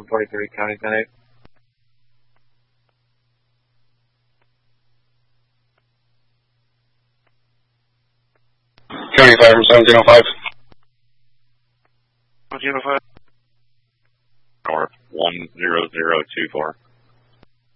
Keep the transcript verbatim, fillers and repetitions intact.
forty-three, County ten eight. County five from seventeen oh five. seventeen oh five. Or one zero zero two four.